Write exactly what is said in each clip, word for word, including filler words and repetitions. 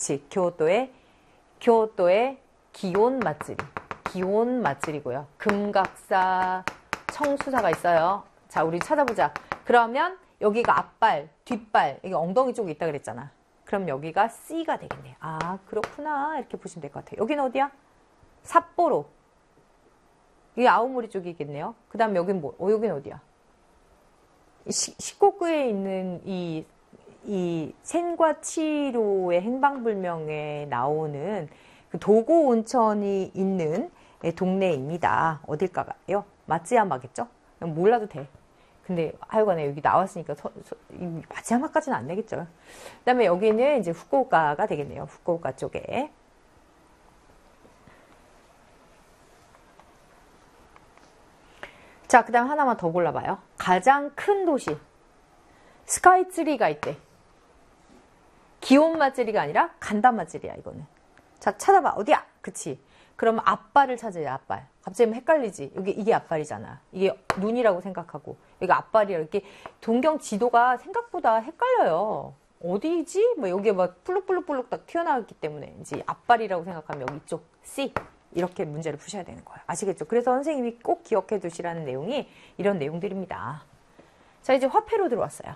그치. 교토의, 교토의 기온 마쓰리. 기온 마쓰리고요. 금각사, 청수사가 있어요. 자, 우리 찾아보자. 그러면 여기가 앞발, 뒷발, 이게 엉덩이 쪽에 있다 그랬잖아. 그럼 여기가 C가 되겠네. 아, 그렇구나. 이렇게 보시면 될 것 같아요. 여기는 어디야? 삿포로. 이게 아오모리 쪽이겠네요. 그 다음 여긴 뭐, 어, 여긴 어디야? 시, 시코쿠에 있는 이, 이 센과 치로의 행방불명에 나오는 그 도고 온천이 있는 동네입니다. 어딜까요? 마츠야마겠죠? 몰라도 돼. 근데 하여간에 여기 나왔으니까 서, 서, 마츠야마까지는 안 되겠죠. 그 다음에 여기는 이제 후쿠오카가 되겠네요. 후쿠오카 쪽에. 자, 그 다음 하나만 더 골라봐요. 가장 큰 도시. 스카이ツリー가 있대. 기온 마쓰리가 아니라 간단 마쓰리야, 이거는. 자, 찾아봐. 어디야? 그치. 그러면 앞발을 찾아야 앞발. 갑자기 헷갈리지. 여기, 이게 앞발이잖아. 이게 눈이라고 생각하고. 여기 앞발이야. 이렇게 동경 지도가 생각보다 헷갈려요. 어디지? 뭐 여기에 막 플룩플룩플룩 딱 튀어나왔기 때문에 이제 앞발이라고 생각하면 여기 이쪽 C. 이렇게 문제를 푸셔야 되는 거예요. 아시겠죠? 그래서 선생님이 꼭 기억해 두시라는 내용이 이런 내용들입니다. 자, 이제 화폐로 들어왔어요.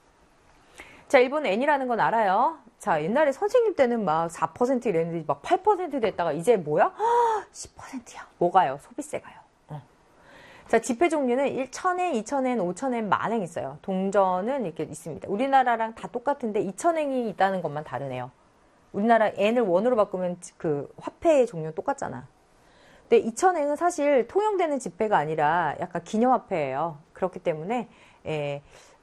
자, 일본 엔이라는 건 알아요. 자, 옛날에 선생님 때는 막 사 퍼센트 이랬는데 막 팔 퍼센트 됐다가 이제 뭐야? 십 퍼센트야. 뭐가요? 소비세가요. 어. 자, 지폐 종류는 천 엔, 이천 엔, 오천 엔, 만 엔 있어요. 동전은 이렇게 있습니다. 우리나라랑 다 똑같은데 이천 엔이 있다는 것만 다르네요. 우리나라 엔을 원으로 바꾸면 그 화폐의 종류는 똑같잖아. 근데 이천 엔은 사실 통용되는 지폐가 아니라 약간 기념화폐예요. 그렇기 때문에 에,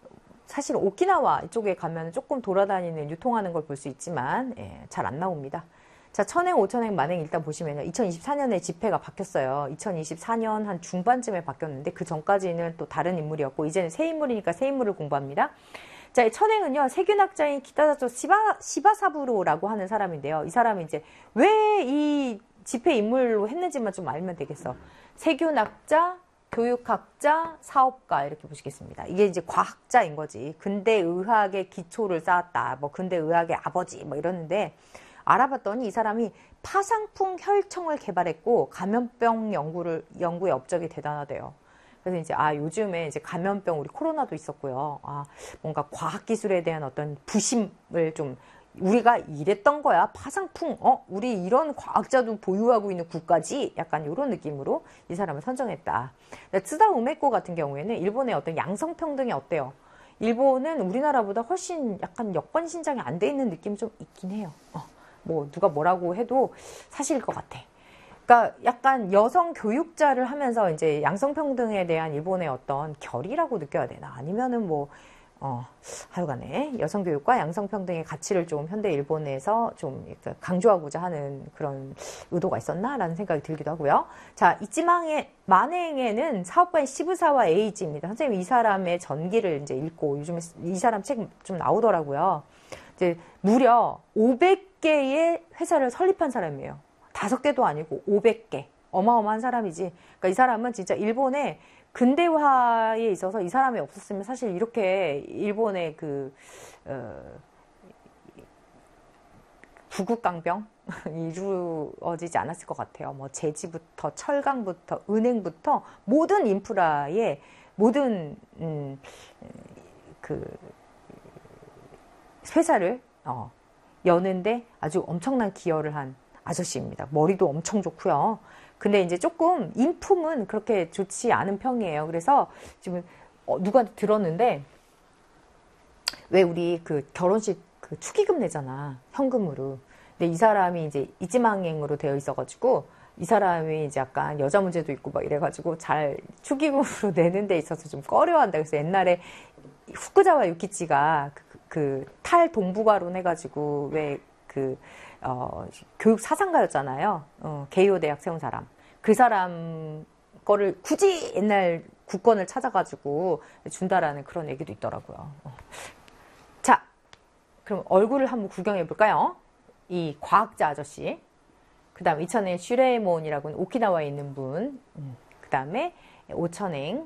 사실 오키나와 이쪽에 가면 조금 돌아다니는 유통하는 걸 볼 수 있지만 잘 안 나옵니다. 자, 천 엔, 오천 엔, 만 엔 일단 보시면요. 이천이십사 년에 지폐가 바뀌었어요. 이천이십사 년 한 중반쯤에 바뀌었는데 그 전까지는 또 다른 인물이었고 이제는 새 인물이니까 새 인물을 공부합니다. 자, 천 엔은요. 세균학자인 키타다조 시바, 시바사부로라고 하는 사람인데요. 이 사람이 이제 왜 이 지폐 인물로 했는지만 좀 알면 되겠어. 세균학자, 교육학자, 사업가 이렇게 보시겠습니다. 이게 이제 과학자인 거지. 근대의학의 기초를 쌓았다. 뭐 근대의학의 아버지 뭐 이러는데 알아봤더니 이 사람이 파상풍 혈청을 개발했고 감염병 연구를 연구의 업적이 대단하대요. 그래서 이제 아 요즘에 이제 감염병 우리 코로나도 있었고요. 아 뭔가 과학 기술에 대한 어떤 부심을 좀 우리가 이랬던 거야. 파상풍. 어? 우리 이런 과학자도 보유하고 있는 국가지? 약간 이런 느낌으로 이 사람을 선정했다. 츠다 우메코 같은 경우에는 일본의 어떤 양성평등이 어때요? 일본은 우리나라보다 훨씬 약간 역관신장이 안 돼 있는 느낌이 좀 있긴 해요. 어, 뭐 누가 뭐라고 해도 사실일 것 같아. 그러니까 약간 여성 교육자를 하면서 이제 양성평등에 대한 일본의 어떤 결이라고 느껴야 되나? 아니면은 뭐 어, 하여간에 여성교육과 양성평등의 가치를 좀 현대 일본에서 좀 강조하고자 하는 그런 의도가 있었나라는 생각이 들기도 하고요. 자, 이지망의 만행에는 사업가인 시부사와 에이지입니다. 선생님 이 사람의 전기를 이제 읽고 요즘에 이 사람 책 좀 나오더라고요. 이제 무려 오백 개의 회사를 설립한 사람이에요. 다섯 개도 아니고 오백 개. 어마어마한 사람이지. 그러니까 이 사람은 진짜 일본의 근대화에 있어서 이 사람이 없었으면 사실 이렇게 일본의 그 어, 구국강병 이루어지지 않았을 것 같아요. 뭐 제지부터 철강부터 은행부터 모든 인프라의 모든 음, 그 회사를 어, 여는데 아주 엄청난 기여를 한 아저씨입니다. 머리도 엄청 좋고요. 근데 이제 조금 인품은 그렇게 좋지 않은 평이에요. 그래서 지금 어, 누가 들었는데 왜 우리 그 결혼식 그 축의금 내잖아. 현금으로. 근데 이 사람이 이제 이지망행으로 되어 있어가지고 이 사람이 이제 약간 여자 문제도 있고 막 이래가지고 잘 축의금으로 내는 데 있어서 좀 꺼려한다. 그래서 옛날에 후쿠자와 유키치가 그, 그 탈동북아론 해가지고 왜 그 어, 교육 사상가였잖아요. 어, 게이오 대학 세운 사람. 그 사람 거를 굳이 옛날 국권을 찾아가지고 준다라는 그런 얘기도 있더라고요. 어. 자, 그럼 얼굴을 한번 구경해 볼까요? 이 과학자 아저씨. 그 다음 이천 엔 슈레이몬이라고는 오키나와에 있는 분. 음, 그 다음에 오천 엔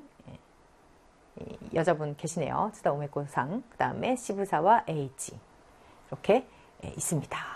여자분 계시네요. 츠다 우메코 상. 그 다음에 시부사와 에이치. 이렇게 있습니다.